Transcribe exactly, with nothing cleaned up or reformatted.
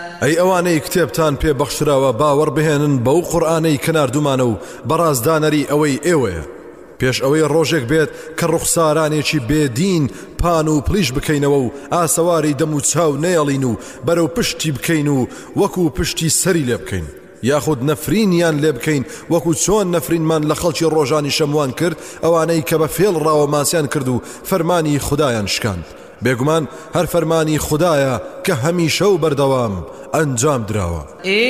ئەی ئەوانەی کتێبتان پێ بەخشراوە باوەڕ بهێنن بەو قورئانەی کە ناردومانە و بەڕازدانەری ئەوەی ئێوەیە پێش ئەوەی ڕۆژێک بێت کە ڕوخسارانێکی بێدین پان و پلیش بکەینەوە و ئاسەواری دەم و چاو نێڵین و بەرەو پشتی بکەین و وەکو پشتی سەری لێ بکەین یاخود نەفرینیان لێ بکەین وەکو چۆن نەفرینمان لە خەڵکی ڕۆژانی شەموان کرد ئەوانەی کە بە فێڵ ڕاوە ماسیان کرد و فەرمانی خودایان شکاند بێگومان هەر فەرمانی خودایە کە هەمیشە و بەردەوام ئەنجام دراوە